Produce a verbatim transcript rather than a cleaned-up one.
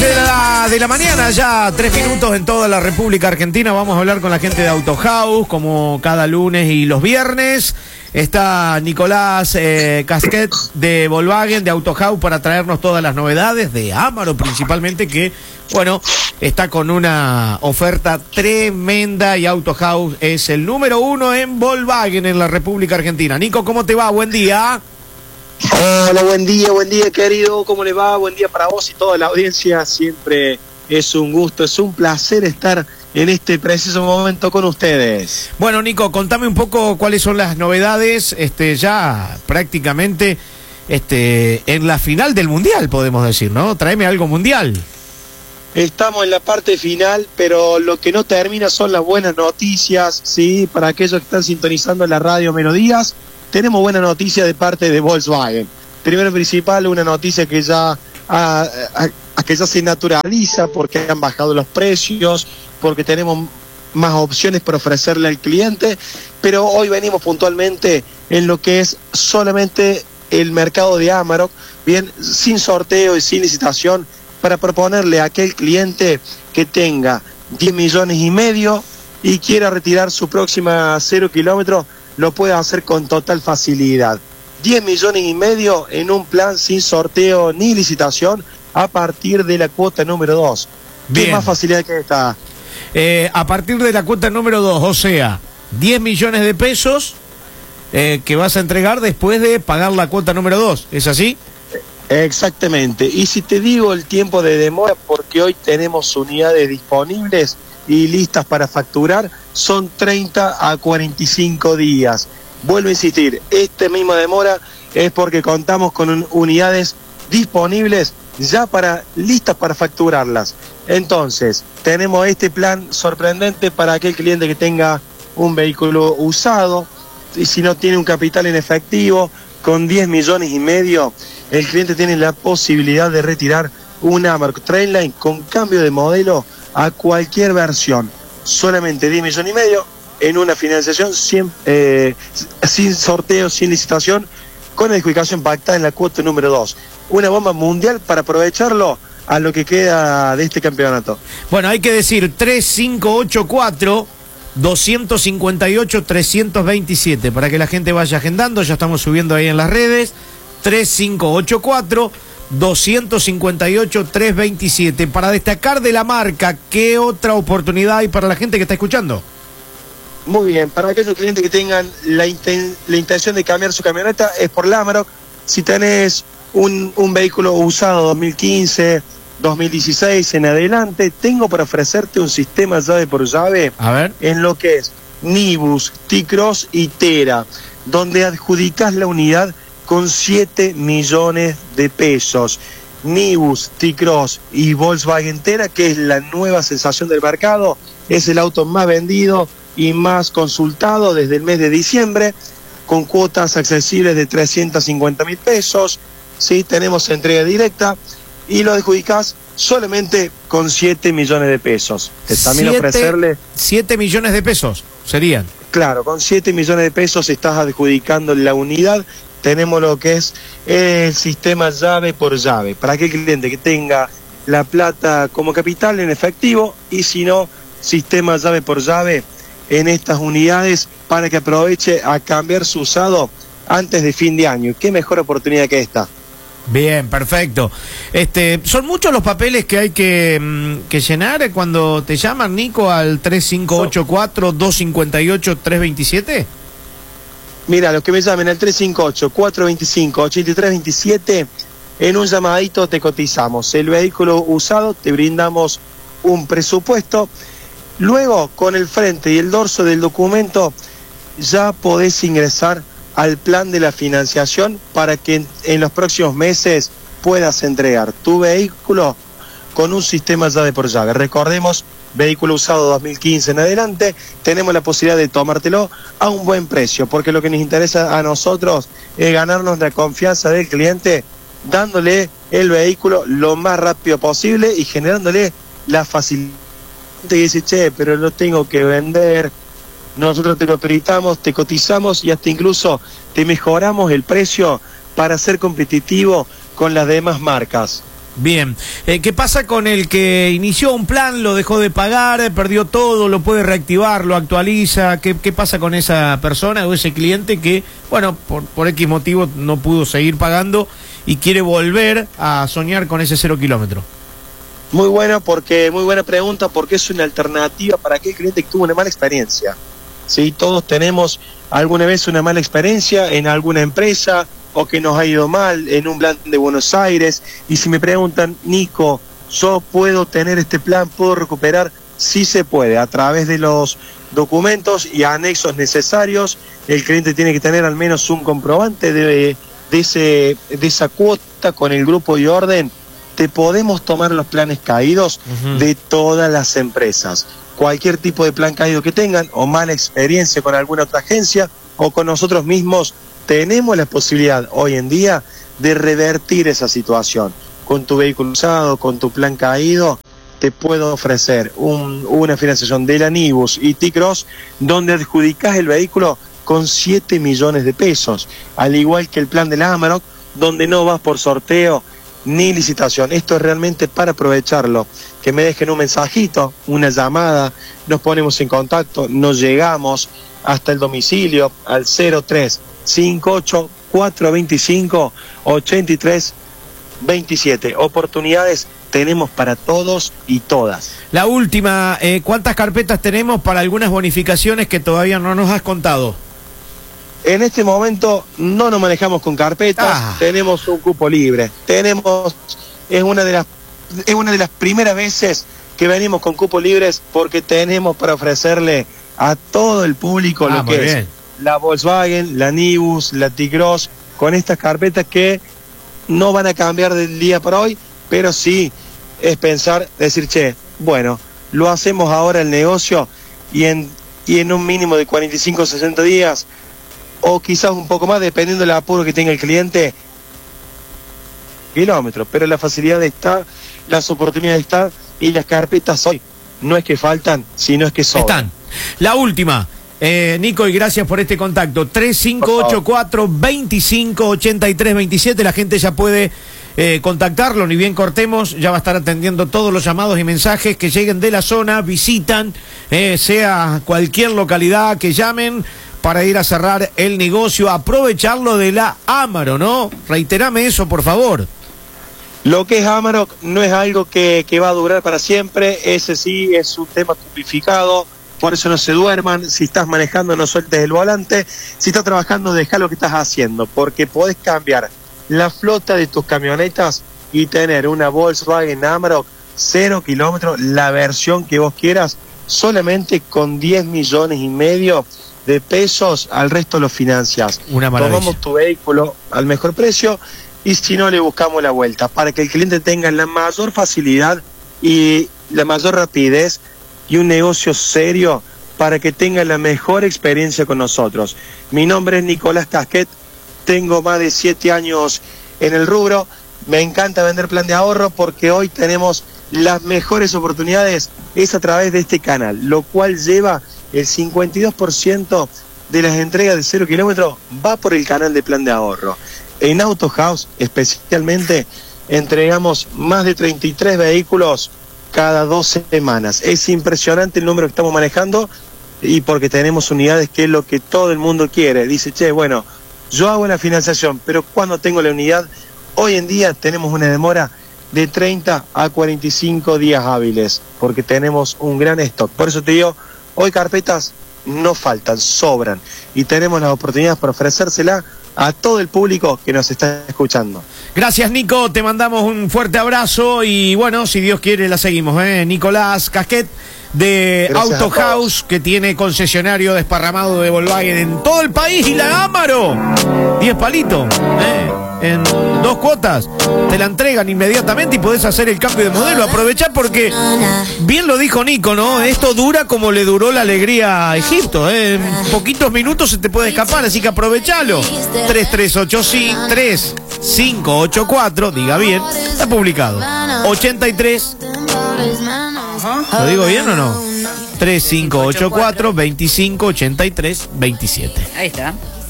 once de la, de la mañana, ya tres minutos en toda la República Argentina. Vamos a hablar con la gente de Auto House, como cada lunes y los viernes. Está Nicolás eh, Casquet de Volkswagen, de Auto House, para traernos todas las novedades de Amarok principalmente, que, bueno, está con una oferta tremenda y Auto House es el número uno en Volkswagen en la República Argentina. Nico, ¿cómo te va? Buen día. Hola, buen día, buen día querido, ¿cómo le va? Buen día para vos y toda la audiencia. Siempre es un gusto, es un placer estar en este preciso momento con ustedes. Bueno, Nico, contame un poco cuáles son las novedades, este, ya prácticamente este, en la final del Mundial, podemos decir, ¿no? Tráeme algo mundial. Estamos en la parte final, pero lo que no termina son las buenas noticias, ¿sí? Para aquellos que están sintonizando la radio Melodías, tenemos buena noticia de parte de Volkswagen. Primero y principal, una noticia que ya, a, a, a que ya se naturaliza porque han bajado los precios, porque tenemos más opciones para ofrecerle al cliente, pero hoy venimos puntualmente en lo que es solamente el mercado de Amarok, bien, sin sorteo y sin licitación, para proponerle a aquel cliente que tenga diez millones y medio y quiera retirar su próxima cero kilómetros, lo puede hacer con total facilidad. diez millones y medio en un plan sin sorteo ni licitación a partir de la cuota número dos. ¿Qué más facilidad que esta? Eh, a partir de la cuota número dos, o sea, diez millones de pesos eh, que vas a entregar después de pagar la cuota número dos, ¿es así? Exactamente. Y si te digo el tiempo de demora, porque hoy tenemos unidades disponibles y listas para facturar, son treinta a cuarenta y cinco días. Vuelvo a insistir, esta misma demora es porque contamos con un, unidades disponibles ya para listas para facturarlas. Entonces, tenemos este plan sorprendente para aquel cliente que tenga un vehículo usado, y si no tiene un capital en efectivo, con diez millones y medio, el cliente tiene la posibilidad de retirar un Amarok Trailline con cambio de modelo a cualquier versión. Solamente diez millones y medio en una financiación sin, eh, sin sorteo, sin licitación, con adjudicación pactada en la cuota número dos. Una bomba mundial para aprovecharlo a lo que queda de este campeonato. Bueno, hay que decir tres cinco ocho cuatro, dos cinco ocho, tres dos siete para que la gente vaya agendando. Ya estamos subiendo ahí en las redes. tres cinco ocho cuatro, dos cinco ocho, tres dos siete. Para destacar de la marca, ¿qué otra oportunidad hay para la gente que está escuchando? Muy bien, para aquellos clientes que tengan la, inten la intención de cambiar su camioneta, es por la Amarok. Si tenés un, un vehículo usado dos mil quince, dos mil dieciséis en adelante, tengo para ofrecerte un sistema llave por llave. A ver. En lo que es Nibus, T-Cross y Tera, donde adjudicás la unidad con siete millones de pesos. Nibus, T-Cross y Volkswagen Tera, que es la nueva sensación del mercado, es el auto más vendido y más consultado desde el mes de diciembre, con cuotas accesibles de trescientos cincuenta mil pesos. Sí, tenemos entrega directa y lo adjudicás solamente con siete millones de pesos. Que también siete, ofrecerle siete millones de pesos serían. Claro, con siete millones de pesos estás adjudicando la unidad. Tenemos lo que es el sistema llave por llave, para aquel cliente que tenga la plata como capital en efectivo, y si no, sistema llave por llave en estas unidades para que aproveche a cambiar su usado antes de fin de año. ¿Qué mejor oportunidad que esta? Bien, perfecto. Este, ¿son muchos los papeles que hay que, que llenar cuando te llaman, Nico, al tres cinco ocho cuatro, dos cinco ocho, tres dos siete? Mira, los que me llamen al tres cinco ocho, cuatro dos cinco, ocho tres dos siete, en un llamadito te cotizamos el vehículo usado, te brindamos un presupuesto. Luego, con el frente y el dorso del documento, ya podés ingresar al plan de la financiación para que en, en los próximos meses puedas entregar tu vehículo con un sistema llave por llave. Recordemos, vehículo usado dos mil quince en adelante, tenemos la posibilidad de tomártelo a un buen precio, porque lo que nos interesa a nosotros es ganarnos la confianza del cliente, dándole el vehículo lo más rápido posible y generándole la facilidad. Te dice, che, pero lo tengo que vender, nosotros te lo permitamos, te cotizamos y hasta incluso te mejoramos el precio para ser competitivo con las demás marcas. Bien, eh, ¿qué pasa con el que inició un plan, lo dejó de pagar, perdió todo, lo puede reactivar, lo actualiza? ¿Qué, qué pasa con esa persona o ese cliente que, bueno, por, por X motivo no pudo seguir pagando y quiere volver a soñar con ese cero kilómetro? Muy buena, porque, muy buena pregunta, porque es una alternativa para aquel cliente que tuvo una mala experiencia. ¿Sí? Todos tenemos alguna vez una mala experiencia en alguna empresa, o que nos ha ido mal en un plan de Buenos Aires, y si me preguntan, Nico, ¿yo puedo tener este plan, puedo recuperar? Sí se puede, a través de los documentos y anexos necesarios. El cliente tiene que tener al menos un comprobante de, de, ese, de esa cuota con el grupo y orden. Te podemos tomar los planes caídos uh-huh. de todas las empresas. Cualquier tipo de plan caído que tengan, o mala experiencia con alguna otra agencia, o con nosotros mismos, tenemos la posibilidad hoy en día de revertir esa situación. Con tu vehículo usado, con tu plan caído, te puedo ofrecer un, una financiación de la Nibus y T-Cross, donde adjudicás el vehículo con siete millones de pesos, al igual que el plan de la Amarok, donde no vas por sorteo ni licitación. Esto es realmente para aprovecharlo. Que me dejen un mensajito, una llamada, nos ponemos en contacto, nos llegamos hasta el domicilio al cero tres cinco ocho cuatro dos cinco ocho tres dos siete. Oportunidades tenemos para todos y todas. La última, eh, ¿cuántas carpetas tenemos para algunas bonificaciones que todavía no nos has contado? En este momento no nos manejamos con carpetas, ah. tenemos un cupo libre. Tenemos, es una de las, es una de las primeras veces que venimos con cupos libres, porque tenemos para ofrecerle a todo el público ah, lo que bien. es la Volkswagen, la Nibus, la T-Cross, con estas carpetas que no van a cambiar del día para hoy, pero sí es pensar, decir, che, bueno, lo hacemos ahora el negocio y en, y en un mínimo de cuarenta y cinco a sesenta días, o quizás un poco más, dependiendo del apuro que tenga el cliente, kilómetros, pero la facilidad está, las oportunidades están, y las carpetas hoy no es que faltan, sino es que sobran. Están. La última. Eh, Nico, y gracias por este contacto. tres cinco ocho cuatro dos cinco ocho tres dos siete. La gente ya puede eh, contactarlo, ni bien cortemos. Ya va a estar atendiendo todos los llamados y mensajes que lleguen de la zona, visitan, eh, sea cualquier localidad que llamen para ir a cerrar el negocio, aprovecharlo de la Amarok, ¿no? Reiterame eso, por favor. Lo que es Amarok no es algo que, que va a durar para siempre. Ese sí es un tema tipificado. Por eso no se duerman. Si estás manejando, no sueltes el volante. Si estás trabajando, deja lo que estás haciendo, porque podés cambiar la flota de tus camionetas y tener una Volkswagen Amarok cero kilómetros, la versión que vos quieras, solamente con diez millones y medio de pesos. Al resto lo financias. Una maravilla. Tomamos tu vehículo al mejor precio, y si no, le buscamos la vuelta para que el cliente tenga la mayor facilidad y la mayor rapidez, y un negocio serio para que tenga la mejor experiencia con nosotros. Mi nombre es Nicolás Casquet, tengo más de siete años en el rubro, me encanta vender plan de ahorro, porque hoy tenemos las mejores oportunidades, es a través de este canal, lo cual lleva el cincuenta y dos por ciento de las entregas de cero kilómetros va por el canal de plan de ahorro. En Auto House especialmente entregamos más de treinta y tres vehículos cada dos semanas. Es impresionante el número que estamos manejando, y porque tenemos unidades, que es lo que todo el mundo quiere. Dice, che, bueno, yo hago la financiación, pero cuando tengo la unidad, hoy en día tenemos una demora de treinta a cuarenta y cinco días hábiles, porque tenemos un gran stock. Por eso te digo, hoy carpetas no faltan, sobran, y tenemos las oportunidades para ofrecérsela a todo el público que nos está escuchando. Gracias, Nico, te mandamos un fuerte abrazo, y bueno, si Dios quiere la seguimos, ¿eh? Nicolás Casquet de Gracias Auto House, que tiene concesionario desparramado de Volkswagen en todo el país, y la Amarok, diez palitos, ¿eh? En dos cuotas, te la entregan inmediatamente y podés hacer el cambio de modelo. Aprovechar, porque bien lo dijo Nico, ¿no? Esto dura como le duró la alegría a Egipto, ¿eh? En poquitos minutos se te puede escapar, así que aprovechalo. tres tres ocho cinco ocho cuatro, diga bien, está publicado. ochenta y tres. ¿Lo digo bien o no? tres cinco ocho cuatro dos cinco ocho tres dos siete. Ahí está.